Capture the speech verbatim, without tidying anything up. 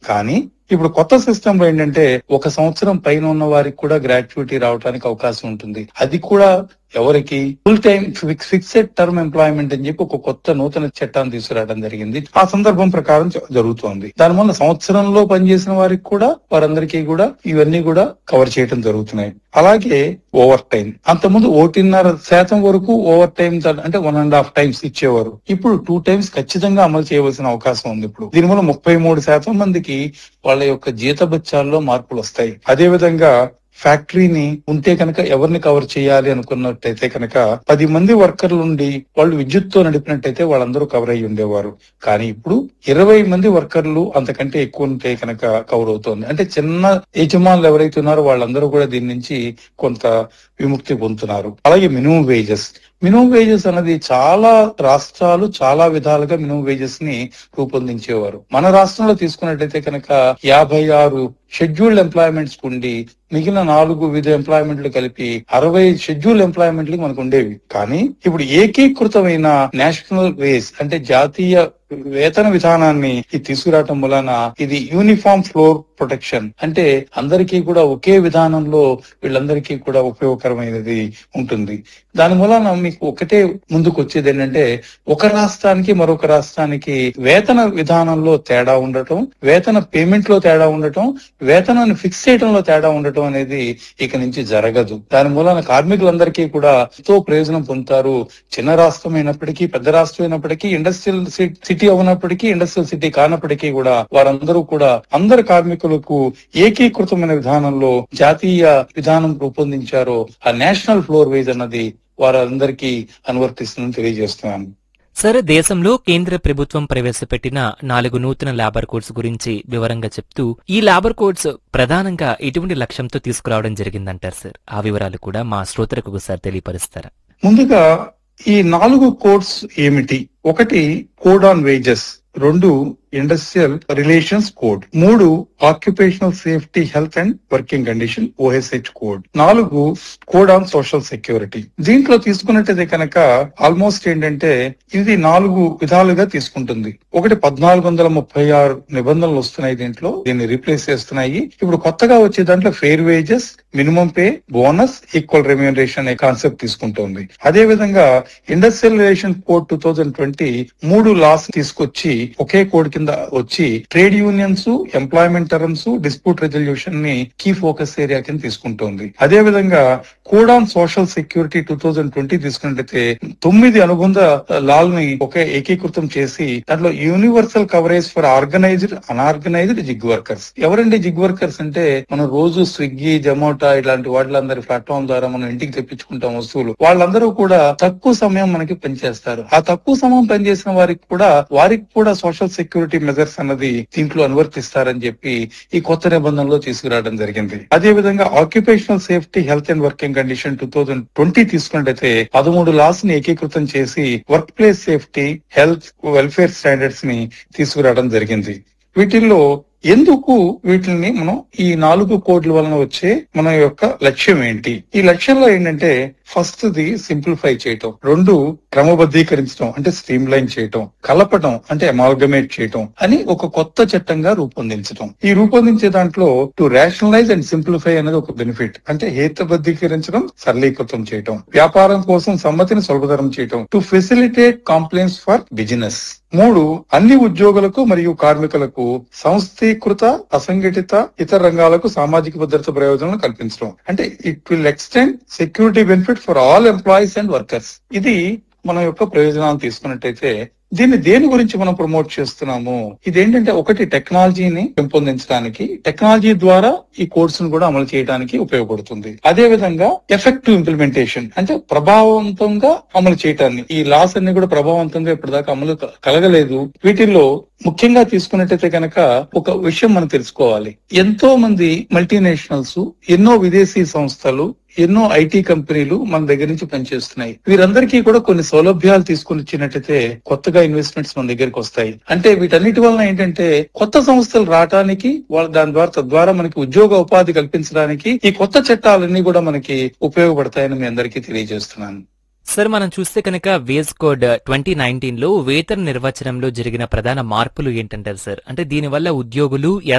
కానీ ఇప్పుడు కొత్త సిస్టమ్ లో ఏంటంటే ఒక సంవత్సరం పైన ఉన్న వారికి కూడా గ్రాట్యుటీ రావడానికి అవకాశం ఉంటుంది. అది కూడా ఎవరికి full time fixed term employment అని చెప్పి ఒక కొత్త నూతన చట్టాన్ని తీసుకురావడం జరిగింది. ఆ సందర్భం ప్రకారం జరుగుతోంది. దానివల్ల సంవత్సరంలో పనిచేసిన వారికి కూడా వారందరికీ కూడా ఇవన్నీ కూడా కవర్ చేయడం జరుగుతున్నాయి. అలాగే ఓవర్ టైం అంతకుముందు ఒకటిన్నర శాతం వరకు ఓవర్ టైం అంటే వన్ అండ్ హాఫ్ టైమ్స్ ఇచ్చేవారు. ఇప్పుడు టూ టైమ్స్ ఖచ్చితంగా అమలు చేయవలసిన అవకాశం ఉంది. ఇప్పుడు దీనివల్ల ముప్పై మూడు శాతం మందికి వాళ్ళ యొక్క జీతభత్యాల్లో మార్పులు వస్తాయి. అదే విధంగా ఫ్యాక్టరీని ఉంటే కనుక ఎవరిని కవర్ చేయాలి అనుకున్నట్టయితే కనుక పది మంది వర్కర్లు ఉండి వాళ్ళు విద్యుత్ తో నడిపినట్టయితే వాళ్ళందరూ కవర్ అయ్యి ఉండేవారు. కానీ ఇప్పుడు ఇరవై మంది వర్కర్లు అంతకంటే ఎక్కువ ఉంటే కనుక కవర్ అవుతోంది. అంటే చిన్న యజమానులు ఎవరైతే ఉన్నారో వాళ్ళందరూ కూడా దీని నుంచి కొంత విముక్తి పొందుతున్నారు. అలాగే మినిమం వేజెస్ మినిమం వేజెస్ అన్నది చాలా రాష్ట్రాలు చాలా విధాలుగా మినిమం వేజెస్ ని రూపొందించేవారు. మన రాష్ట్రంలో తీసుకున్నట్టయితే కనుక యాభై ఆరు షెడ్యూల్డ్ ఎంప్లాయ్మెంట్స్ ఉండి మిగిలిన నాలుగు వివిధ ఎంప్లాయ్మెంట్లు కలిపి అరవై షెడ్యూల్డ్ ఎంప్లాయ్మెంట్లు మనకు ఉండేవి. కానీ ఇప్పుడు ఏకీకృతమైన నేషనల్ వేజ్ అంటే జాతీయ వేతన విధానాన్ని తీసుకురావటం వలన ఇది యూనిఫామ్ ఫ్లోర్ ప్రొటెక్షన్ అంటే అందరికీ కూడా ఒకే విధానంలో వీళ్ళందరికీ కూడా ఉపయోగకరమైనది ఉంటుంది. దాని వలన మీకు ఒకటే ముందుకు వచ్చేది ఏంటంటే ఒక రాష్ట్రానికి మరొక రాష్ట్రానికి వేతన విధానంలో తేడా ఉండటం, వేతన పేమెంట్ లో తేడా ఉండటం, వేతనాన్ని ఫిక్స్ చేయడంలో తేడా ఉండటం అనేది ఇక నుంచి జరగదు. దాని మూలన కార్మికులందరికీ కూడా ఎంతో ప్రయోజనం పొందుతారు. చిన్న రాష్ట్రం అయినప్పటికీ పెద్ద రాష్ట్రం అయినప్పటికీ ఇండస్ట్రియల్ సిటీ అవునప్పటికీ ఇండస్ట్రియల్ సిటీ కానప్పటికీ కూడా వారందరూ కూడా అందరు కార్మికులకు ఏకీకృతమైన విధానంలో జాతీయ విధానం రూపొందించారో ఆ నేషనల్ ఫ్లోర్ వేజ్ అన్నది వారందరికీ అనువర్తిస్తుందని తెలియజేస్తున్నాను. సరే, దేశంలో కేంద్ర ప్రభుత్వం ప్రవేశపెట్టిన నాలుగు నూతన లేబర్ కోడ్స్ గురించి వివరంగా చెప్తూ ఈ లేబర్ కోడ్స్ ప్రధానంగా ఎటువంటి లక్ష్యంతో తీసుకురావడం జరిగిందంటారు సార్? ఆ వివరాలు కూడా మా శ్రోతలకు ఒకసారి తెలియపరుస్తారా? ముందుగా ఈ నాలుగు కోడ్స్ ఏమిటి? ఒకటి కోడ్ ఆన్ వేజెస్, రెండు ఇండస్ట్రియల్ రిలేషన్స్ కోడ్, మూడు occupational safety health and working condition ఓఎస్హెచ్ code, నాలుగు కోడ్ ఆన్ సోషల్ సెక్యూరిటీ. దీంట్లో తీసుకున్నట్టయితే కనుక ఆల్మోస్ట్ ఏంటంటే ఇది నాలుగు విధాలుగా తీసుకుంటుంది. ఒకటి పద్నాలుగు వందల ముప్పై ఆరు నిబంధనలు వస్తున్నాయి దీంట్లో, దీన్ని రీప్లేస్ చేస్తున్నాయి. ఇప్పుడు కొత్తగా వచ్చే దాంట్లో fair wages, minimum pay, bonus, equal remuneration అనే కాన్సెప్ట్ తీసుకుంటోంది. అదే విధంగా industrial relation code two thousand twenty మూడు లాస్ తీసుకొచ్చి ఒకే కోడ్ కింద వచ్చి trade unions, employment terms, dispute resolution ని కీ ఫోకస్ ఏరియా కింద తీసుకుంటోంది. అదే విధంగా code on social security two thousand twenty తీసుకున్నట్లయితే తొమ్మిది అనుబంధ లాల్ని ఒకే ఏకీకృతం చేసి దాంట్లో universal coverage for organised, unorganised zig workers. ఎవరండి జిగ్ వర్కర్స్ అంటే మనం రోజు స్విగ్గీ, జొమాటో ఇలాంటి వాటిలందరి ప్లాట్ఫామ్ ద్వారా మనం ఇంటికి తెప్పించుకుంటాం వస్తువులు. వాళ్ళందరూ కూడా తక్కువ సమయం మనకి పనిచేస్తారు. ఆ తక్కువ సమయం పనిచేసిన వారికి కూడా వారికి కూడా సోషల్ సెక్యూరిటీ మెజర్స్ అన్నది దీంట్లో అనువర్తిస్తారని చెప్పి ఈ కొత్త నిబంధనలో తీసుకురావడం జరిగింది. అదే విధంగా occupational safety health and working condition two thousand twenty తీసుకున్నట్టయితే పదమూడు లాస్ ని ఏకీకృతం చేసి work place safety, health, welfare standards ని తీసుకురావడం జరిగింది. వీటిల్లో ఎందుకు వీటిని మనం ఈ నాలుగు కోడ్ల వలన వచ్చే మన యొక్క లక్ష్యం ఏంటి? ఈ లక్ష్యంలో ఏంటంటే ఫస్ట్ ది సింప్లిఫై చేయటం, రెండు క్రమబద్ధీకరించడం అంటే స్ట్రీమ్ లైన్ చేయటం, కలపటం అంటే అమాల్గమేట్ చేయటం అని ఒక కొత్త చట్టంగా రూపొందించడం. ఈ రూపొందించే దాంట్లో టు రేషనలైజ్ అండ్ సింప్లిఫై అనేది ఒక బెనిఫిట్. అంటే హేతుబద్ధీకరించడం, సరళీకృతం చేయటం, వ్యాపారం కోసం సమ్మతిని సులభతరం చేయటం, to facilitate complaints for business. మూడు, అన్ని ఉద్యోగులకు మరియు కార్మికులకు సంస్థీకృత, అసంఘటిత ఇతర రంగాలకు సామాజిక భద్రత ప్రయోజనాలను కల్పించడం. అంటే it will extend security benefit for all employees and workers. ఇది మన యొక్క ప్రయోజనాలు తీసుకున్నట్టయితే దీన్ని దేని గురించి మనం ప్రమోట్ చేస్తున్నాము? ఇదేంటంటే ఒకటి టెక్నాలజీని పెంపొందించడానికి, టెక్నాలజీ ద్వారా ఈ కోర్స్ ను కూడా అమలు చేయడానికి ఉపయోగపడుతుంది. అదే విధంగా ఎఫెక్టివ్ ఇంప్లిమెంటేషన్ అంటే ప్రభావవంతంగా అమలు చేయటాన్ని. ఈ లాస్ అన్ని కూడా ప్రభావవంతంగా ఇప్పటిదాకా అమలు కలగలేదు. వీటిల్లో ముఖ్యంగా తీసుకున్నట్టయితే కనుక ఒక విషయం మనం తెలుసుకోవాలి. ఎంతో మంది మల్టీనేషనల్స్, ఎన్నో విదేశీ సంస్థలు, ఎన్నో ఐటీ కంపెనీలు మన దగ్గర నుంచి పనిచేస్తున్నాయి. వీరందరికీ కూడా కొన్ని సౌలభ్యాలు తీసుకుని వచ్చినట్టయితే కొత్తగా ఇన్వెస్ట్మెంట్స్ మన దగ్గరికి వస్తాయి. అంటే వీటన్నిటి వలన ఏంటంటే కొత్త సంస్థలు రావడానికి, వాళ్ళ దాని ద్వారా తద్వారా మనకి ఉద్యోగ ఉపాధి కల్పించడానికి ఈ కొత్త చట్టాలన్నీ కూడా మనకి ఉపయోగపడతాయని మీ అందరికీ తెలియజేస్తున్నాను. సార్, మనం చూస్తే కనుక వేజ్ కోడ్ ట్వంటీ నైన్టీన్ లో వేతన నిర్వచనంలో జరిగిన ప్రధాన మార్పులు ఏంటంటారు సార్? అంటే దీనివల్ల ఉద్యోగులు